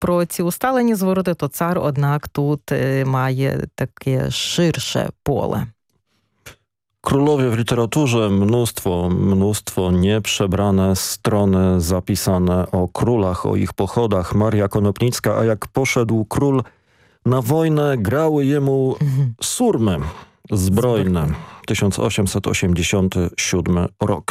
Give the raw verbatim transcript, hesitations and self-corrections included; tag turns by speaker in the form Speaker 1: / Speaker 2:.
Speaker 1: про ці усталені звороти, то цар, однак, тут має таке ширше поле.
Speaker 2: Królowie w literaturze, mnóstwo, mnóstwo nieprzebrane strony zapisane o królach, o ich pochodach. Maria Konopnicka, a jak poszedł król na wojnę, grały jemu surmy zbrojne. tysiąc osiemset osiemdziesiąty siódmy rok.